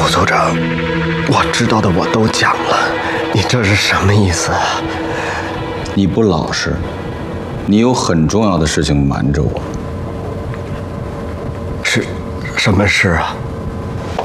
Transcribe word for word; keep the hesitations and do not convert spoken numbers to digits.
副组长，我知道的我都讲了，你这是什么意思啊？ 你不老实，你有很重要的事情瞒着我。 是，什么事啊？